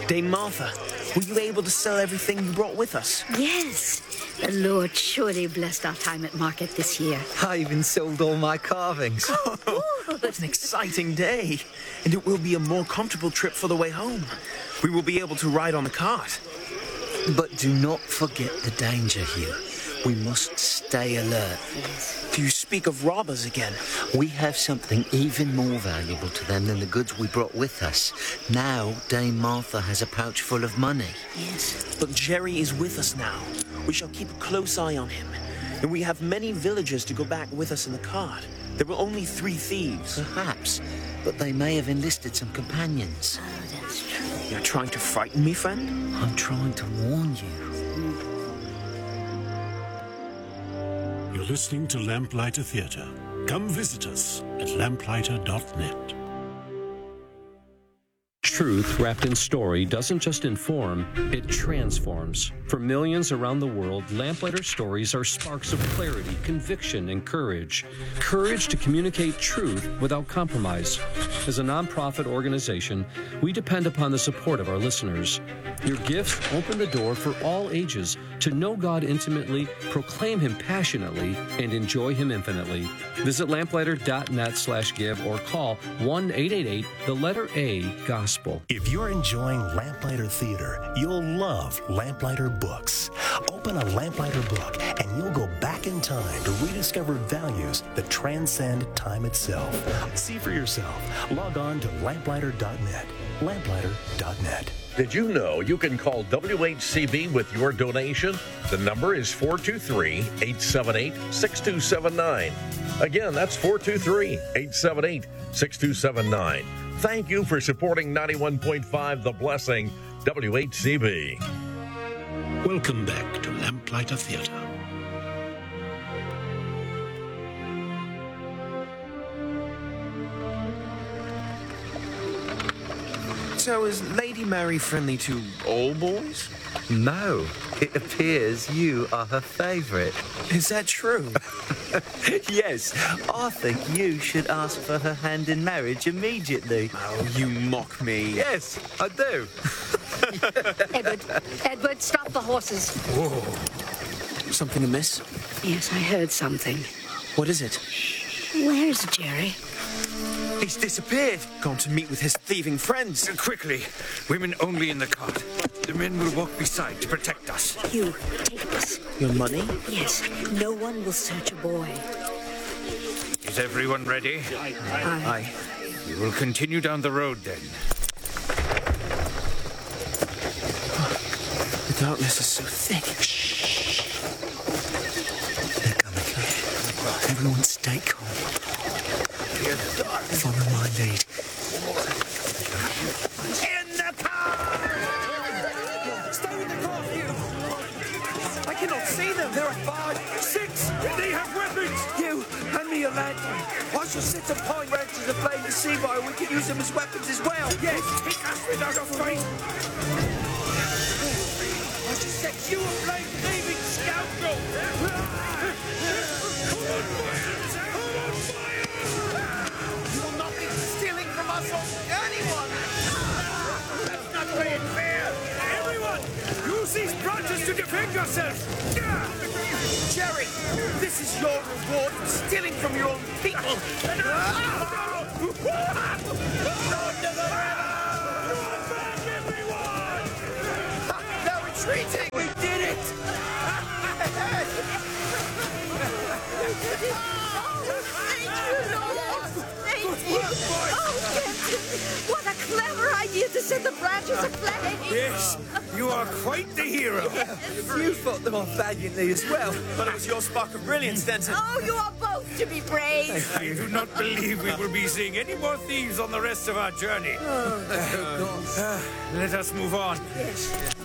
Dame Martha, were you able to sell everything you brought with us? Yes. The Lord surely blessed our time at market this year. I even sold all my carvings. What an exciting day. And it will be a more comfortable trip for the way home. We will be able to ride on the cart. But do not forget the danger, Hugh. We must stay alert. Do you speak of robbers again? We have something even more valuable to them than the goods we brought with us. Now, Dame Martha has a pouch full of money. Yes. But Jerry is with us now. We shall keep a close eye on him. And we have many villagers to go back with us in the cart. There were only 3 thieves. Perhaps, but they may have enlisted some companions. Oh, that's true. You're trying to frighten me, friend? I'm trying to warn you. You're listening to Lamplighter Theatre. Come visit us at lamplighter.net. Truth wrapped in story doesn't just inform, it transforms. For millions around the world, Lamplighter stories are sparks of clarity, conviction, and courage. Courage to communicate truth without compromise. As a nonprofit organization, we depend upon the support of our listeners. Your gifts open the door for all ages to know God intimately, proclaim Him passionately, and enjoy Him infinitely. Visit lamplighter.net/give or call 1-888-A-GOSPEL. If you're enjoying Lamplighter Theater, you'll love Lamplighter Books. Open a Lamplighter book and you'll go back in time to rediscover values that transcend time itself. See for yourself. Log on to lamplighter.net. Lamplighter.net. Did you know you can call WHCB with your donation? The number is 423-878-6279. Again, that's 423-878-6279. Thank you for supporting 91.5 The Blessing, WHCB. Welcome back to Lamplighter Theatre. So is Lady Mary friendly to all boys? No, it appears you are her favourite. Is that true? Yes, I think you should ask for her hand in marriage immediately. Oh, you mock me. Yes, I do. Edward, stop the horses. Whoa. Something amiss? Yes, I heard something. What is it? Where's Jerry? He's disappeared. Gone to meet with his thieving friends. Quickly. Women only in the cart. The men will walk beside to protect us. Hugh, take this. Your money? Yes. No one will search a boy. Is everyone ready? Aye. We will continue down the road then. The darkness is so thick. Shh. They're coming. Everyone stay calm. Follow my lead. In the car! Stay in the car, Hugh. I cannot see them. There are 5, 6. They have weapons! Hugh, hand me your lantern. I shall set some pine branches aflame to see by. We can use them as weapons as well. Yes, take us without a fight! I shall set you aflame, thieving scoundrel. You will not be stealing from us or anyone. That's not playing fair! Everyone! Use these branches to defend yourself! Jerry, this is your reward for stealing from your own people. They're retreating. We did it. What a clever idea to set the branches aflame! Yes, you are quite the hero. You fought them off valiantly as well. But it was your spark of brilliance, Denton. Oh, you are both to be praised. I do not believe we will be seeing any more thieves on the rest of our journey. Let us move on. Yes.